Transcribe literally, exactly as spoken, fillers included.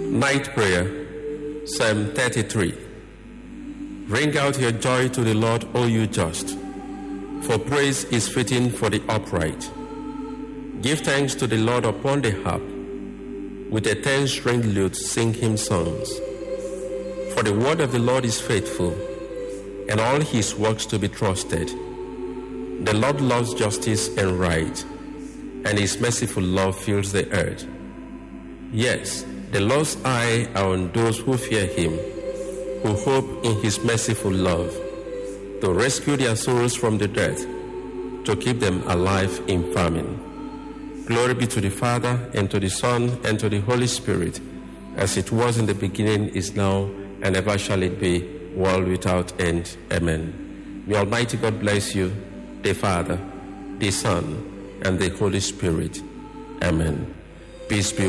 Night Prayer, Psalm thirty-three. Ring out your joy to the Lord, O you just, for praise is fitting for the upright. Give thanks to the Lord upon the harp. With a ten-stringed lute sing him songs. For the word of the Lord is faithful, and all his works to be trusted. The Lord loves justice and right, and his merciful love fills the earth. Yes, the Lord's eye are on those who fear him, who hope in his merciful love, to rescue their souls from the death, to keep them alive in famine. Glory be to the Father, and to the Son, and to the Holy Spirit, as it was in the beginning, is now, and ever shall it be, world without end. Amen. May Almighty God bless you, the Father, the Son, and the Holy Spirit. Amen. Peace be